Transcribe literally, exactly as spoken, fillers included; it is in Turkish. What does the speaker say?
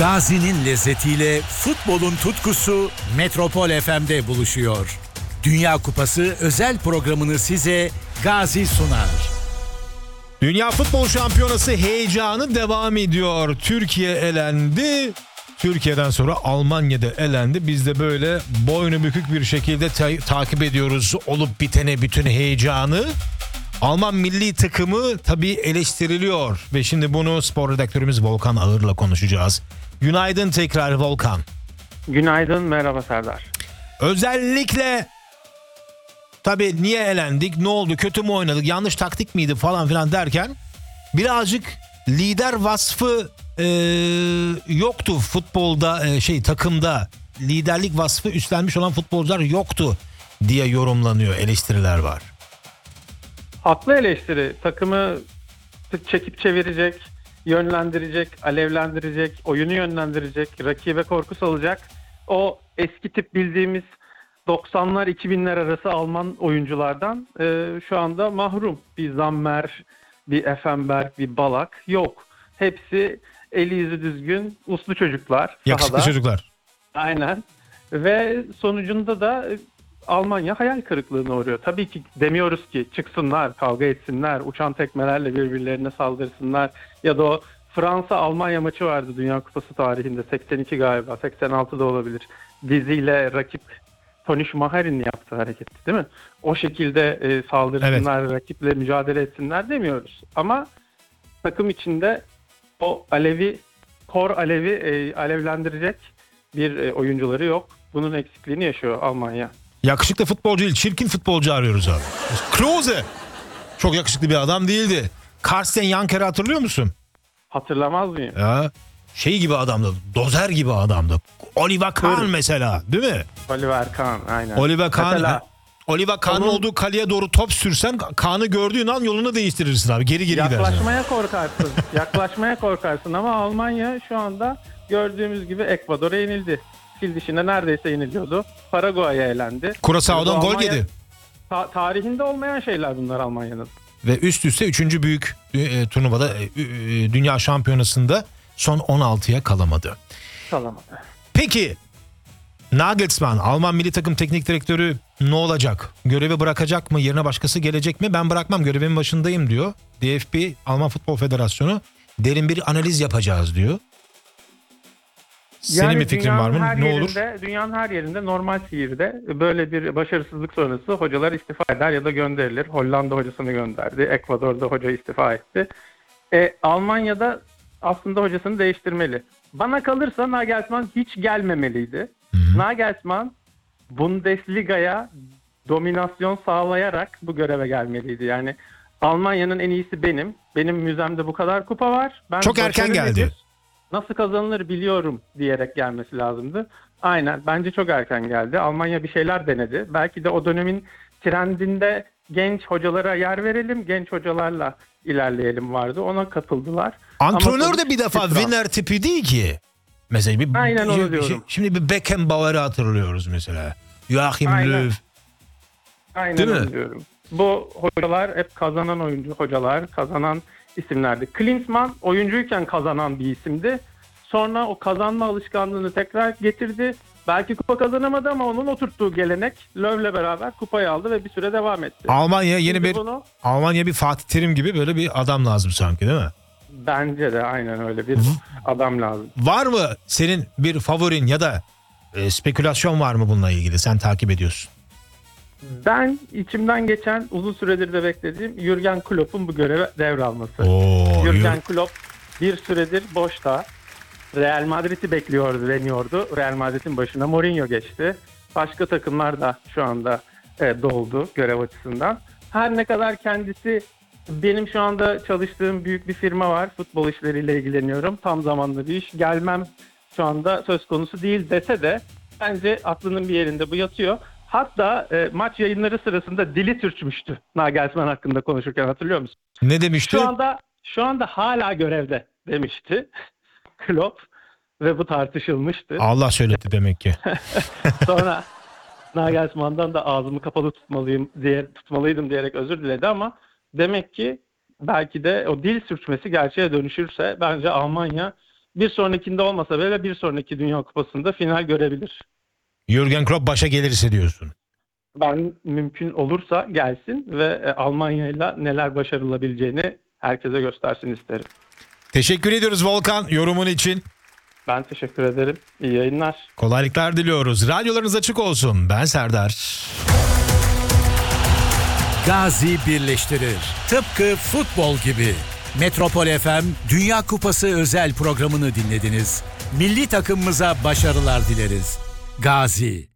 Gazi'nin lezzetiyle futbolun tutkusu Metropol F M'de buluşuyor. Dünya Kupası özel programını size Gazi sunar. Dünya Futbol Şampiyonası heyecanı devam ediyor. Türkiye elendi. Türkiye'den sonra Almanya'da elendi. Biz de böyle boynu bükük bir şekilde ta- takip ediyoruz olup bitene bütün heyecanı. Alman milli takımı tabii eleştiriliyor ve şimdi bunu spor redaktörümüz Volkan Ağır'la konuşacağız. Günaydın tekrar Volkan. Günaydın, merhaba Serdar. Özellikle tabii niye elendik, ne oldu, kötü mü oynadık, yanlış taktik miydi falan filan derken birazcık lider vasfı e, yoktu futbolda, e, şey takımda liderlik vasfı üstlenmiş olan futbolcular yoktu diye yorumlanıyor, eleştiriler var. Haklı eleştiri. Takımı çekip çevirecek, yönlendirecek, alevlendirecek, oyunu yönlendirecek, rakibe korku salacak. O eski tip bildiğimiz doksanlar iki binler arası Alman oyunculardan e, şu anda mahrum. Bir Zammer, bir Effenberg, bir Balak yok. Hepsi eli yüzü düzgün, uslu çocuklar. Yakışıklı sahada. çocuklar. Aynen. Ve sonucunda da Almanya hayal kırıklığına uğruyor. Tabii ki demiyoruz ki çıksınlar, kavga etsinler, uçan tekmelerle birbirlerine saldırsınlar. Ya da o Fransa-Almanya maçı vardı Dünya Kupası tarihinde. seksen iki galiba, seksen altı da olabilir. Diziyle rakip Toni Schumacher'in yaptığı hareketti değil mi? O şekilde e, saldırsınlar, evet, rakiple mücadele etsinler demiyoruz. Ama takım içinde o alevi, kor alevi e, alevlendirecek bir e, oyuncuları yok. Bunun eksikliğini yaşıyor Almanya. Yakışıklı futbolcu değil, çirkin futbolcu arıyoruz abi. Klose çok yakışıklı bir adam değildi. Karsten Janker'i hatırlıyor musun? Hatırlamaz mıyım? Ya, şey gibi adamdı, dozer gibi adamdı. Oliver Kahn Öyle. mesela, değil mi? Oliver Kahn, aynen. Oliver Kahn, mesela, Oliver Kahn'ın onun... olduğu kaleye doğru top sürsen Kahn'ı gördüğün an yolunu değiştirirsin abi. Geri geri gidersin. Yaklaşmaya korkarsın. Yaklaşmaya korkarsın ama Almanya şu anda gördüğümüz gibi Ekvador'a yenildi. Fil dişine neredeyse yeniliyordu. Paraguay'a elendi. Curaçao'dan gol yedi. Ta- tarihinde olmayan şeyler bunlar Almanya'nın. Ve üst üste üçüncü büyük e, turnuvada e, e, dünya şampiyonasında son on altıya kalamadı. Kalamadı. Peki Nagelsmann, Alman milli takım teknik direktörü ne olacak? Görevi bırakacak mı? Yerine başkası gelecek mi? Ben bırakmam, görevimin başındayım diyor. D F B, Alman Futbol Federasyonu derin bir analiz yapacağız diyor. Senin yani bir fikrin var mı? Ne yerinde, olur? Dünyanın her yerinde normal seyirde böyle bir başarısızlık sonrası hocalar istifa eder ya da gönderilir. Hollanda hocasını gönderdi. Ekvador'da hoca istifa etti. E, Almanya'da aslında hocasını değiştirmeli. Bana kalırsa Nagelsmann hiç gelmemeliydi. Hı-hı. Nagelsmann Bundesliga'ya dominasyon sağlayarak bu göreve gelmeliydi. Yani Almanya'nın en iyisi benim. Benim müzemde bu kadar kupa var. Ben Çok erken geldi. Nasıl kazanılır biliyorum diyerek gelmesi lazımdı. Aynen, bence çok erken geldi. Almanya bir şeyler denedi. Belki de o dönemin trendinde genç hocalara yer verelim, genç hocalarla ilerleyelim vardı. Ona katıldılar. Antrenör de bir defa winner tipi değil ki. Mesela bir, Aynen onu bir, diyorum. Şimdi bir Beckenbauer'ı hatırlıyoruz mesela. Joachim Löw. Aynen değil onu mi? Diyorum. Bu hocalar hep kazanan oyuncu hocalar, kazanan isimlerdi. Klinsmann oyuncuyken kazanan bir isimdi. Sonra o kazanma alışkanlığını tekrar getirdi. Belki kupa kazanamadı ama onun oturttuğu gelenek Löw'le beraber kupayı aldı ve bir süre devam etti. Almanya yeni Şimdi bir bunu, Almanya bir Fatih Terim gibi böyle bir adam lazım sanki, değil mi? Bence de aynen öyle bir adam lazım. Var mı senin bir favorin ya da e, spekülasyon var mı bununla ilgili? Sen takip ediyorsun. Ben içimden geçen, uzun süredir de beklediğim Jürgen Klopp'un bu göreve devralması. Oo, Jürgen yürü. Klopp bir süredir boşta. Real Madrid'i bekliyordu, deniyordu. Real Madrid'in başına Mourinho geçti. Başka takımlar da şu anda e, doldu görev açısından. Her ne kadar kendisi, benim şu anda çalıştığım büyük bir firma var. Futbol işleriyle ilgileniyorum. Tam zamanlı bir iş. Gelmem şu anda söz konusu değil dese de bence aklının bir yerinde bu yatıyor. Hatta e, maç yayınları sırasında dili sürçmüştü Nagelsmann hakkında konuşurken, hatırlıyor musun? Ne demişti? Şu anda şu anda hala görevde demişti Klopp ve bu tartışılmıştı. Allah söyledi demek ki. Sonra Nagelsmann'dan da ağzımı kapalı tutmalıyım diye tutmalıydım diyerek özür diledi ama demek ki belki de o dil sürçmesi gerçeğe dönüşürse bence Almanya bir sonrakinde olmasa bile bir sonraki Dünya Kupası'nda final görebilir. Jürgen Klopp başa gelirse diyorsun. Ben mümkün olursa gelsin ve Almanya'yla neler başarılabileceğini herkese göstersin isterim. Teşekkür ediyoruz Volkan yorumun için. Ben teşekkür ederim. İyi yayınlar. Kolaylıklar diliyoruz. Radyolarınız açık olsun. Ben Serdar. Gazi birleştirir. Tıpkı futbol gibi. Metropol F M Dünya Kupası özel programını dinlediniz. Milli takımımıza başarılar dileriz. Gazi.